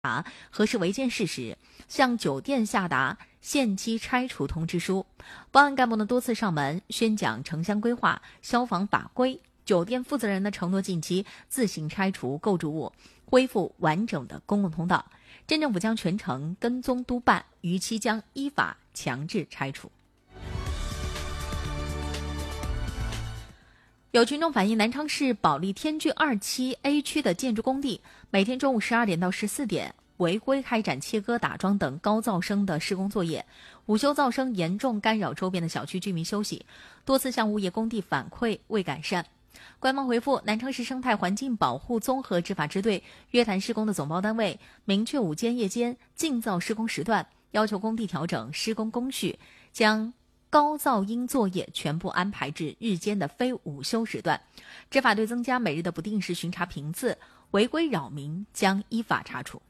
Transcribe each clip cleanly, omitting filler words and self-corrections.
核实违建事实，向酒店下达限期拆除通知书。保安干部多次上门宣讲城乡规划、消防法规，酒店负责人承诺近期自行拆除构筑物，恢复完整的公共通道。镇政府将全程跟踪督办，逾期将依法强制拆除。有群众反映，南昌市保利天居2期 A 区的建筑工地，每天中午12点到14点违规开展切割、打桩等高噪声的施工作业，午休噪声严重干扰周边的小区居民休息，多次向物业工地反馈未改善。官方回复，南昌市生态环境保护综合执法支队约谈施工的总包单位，明确午间、夜间静噪施工时段，要求工地调整施工工序，将高噪音作业全部安排至日间的非午休时段。执法队增加每日的不定时巡查频次，违规扰民将依法查处。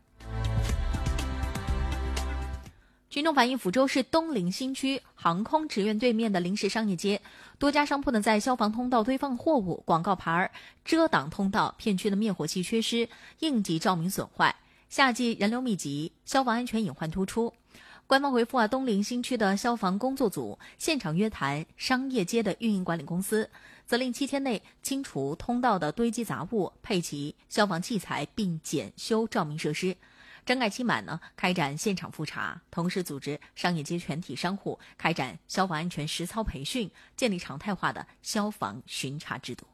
群众反映，抚州市东陵新区航空职院对面的临时商业街，多家商铺在消防通道堆放货物，广告牌遮挡通道，片区的灭火器缺失，应急照明损坏。夏季人流密集，消防安全隐患突出。官方回复，东陵新区的消防工作组现场约谈商业街的运营管理公司，责令7天内清除通道的堆积杂物，配齐消防器材，并检修照明设施。整改期满开展现场复查，同时组织商业街全体商户开展消防安全实操培训，建立常态化的消防巡查制度。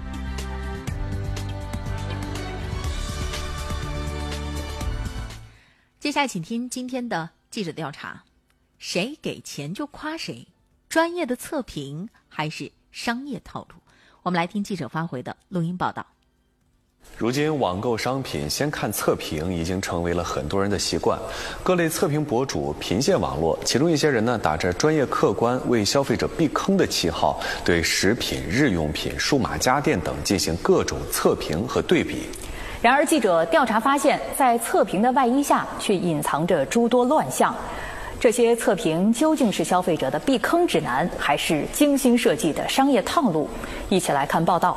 接下来请听今天的记者调查，谁给钱就夸谁，专业的测评还是商业套路？我们来听记者发回的录音报道。 如今网购商品先看测评已经成为了很多人的习惯，各类测评博主频现网络，其中一些人打着专业客观、为消费者避坑的旗号，对食品、日用品、数码家电等进行各种测评和对比。 然而，记者调查发现，在测评的外衣下却隐藏着诸多乱象。这些测评究竟是消费者的避坑指南，还是精心设计的商业套路？一起来看报道。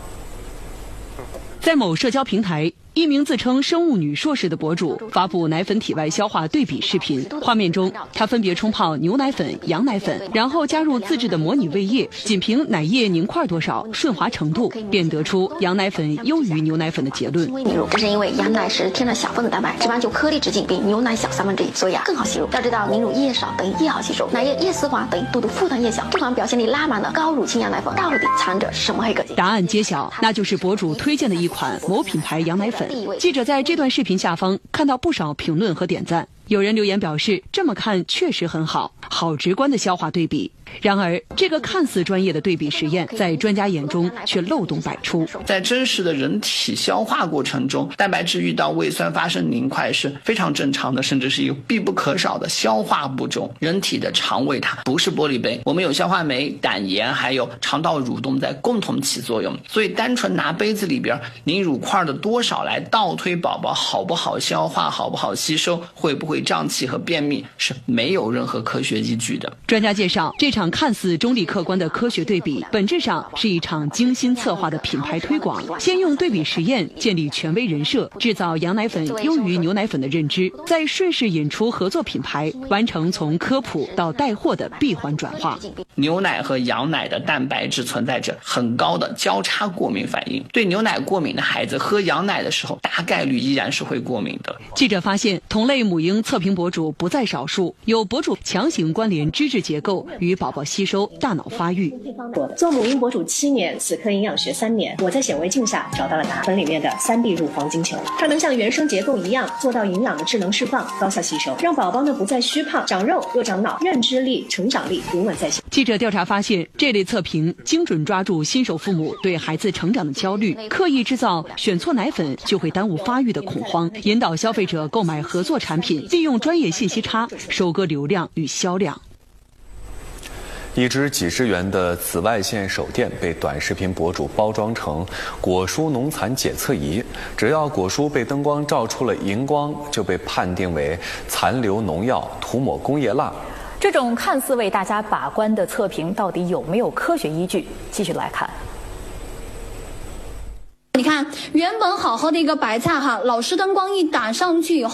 在某社交平台，一名自称生物女硕士的博主发布奶粉体外消化对比视频，画面中她分别冲泡牛奶粉、羊奶粉，然后加入自制的模拟胃液，仅凭奶液凝块多少、顺滑程度，便得出羊奶粉优于牛奶粉的结论。 这是因为羊奶是天然小分子蛋白，脂肪就颗粒直径比牛奶小1/3，所以更好吸入。要知道，凝乳液少等于液好吸收，奶液丝滑等于肚肚负担液小。这款表现力拉满的高乳清羊奶粉到底藏着什么黑科技？ 答案揭晓，那就是博主推荐的一款某品牌羊奶粉。记者在这段视频下方看到不少评论和点赞，有人留言表示，这么看确实很好，好直观的消化对比。然而，这个看似专业的对比实验，在专家眼中却漏洞百出。 在真实的人体消化过程中，蛋白质遇到胃酸发生凝块是非常正常的，甚至是一个必不可少的消化步骤。人体的肠胃它不是玻璃杯，我们有消化酶、胆盐还有肠道蠕动在共同起作用，所以单纯拿杯子里边凝乳块的多少来倒推宝宝好不好消化、好不好吸收、会不会胀气和便秘，是没有任何科学依据的。 专家介绍，这场看似中立客观的科学对比，本质上是一场精心策划的品牌推广。先用对比实验建立权威人设，制造羊奶粉优于牛奶粉的认知，再顺势引出合作品牌，完成从科普到带货的闭环转化。 牛奶和羊奶的蛋白质存在着很高的交叉过敏反应，对牛奶过敏的孩子喝羊奶的时候，大概率依然是会过敏的。 记者发现，同类母婴测评博主不在少数，有博主强行关联脂质结构与宝宝吸收、大脑发育。 做母婴博主7年，此刻营养学3年，我在显微镜下找到了答案。里面的3B 入黄金球，它能像原生结构一样做到营养的智能释放、高效吸收，让宝宝不再虚胖、长肉又长脑，认知力、成长力永远在线。 记者调查发现，这类测评精准抓住新手父母对孩子成长的焦虑，刻意制造选错奶粉就会耽误发育的恐慌，引导消费者购买合作产品，利用专业信息差收割流量与销量。 一只几十元的紫外线手电被短视频博主包装成果蔬农残检测仪，只要果蔬被灯光照出了荧光，就被判定为残留农药、涂抹工业蜡。 这种看似为大家把关的测评，到底有没有科学依据？继续来看。 你看，原本好好的一个白菜哈，老式灯光一打上去以后。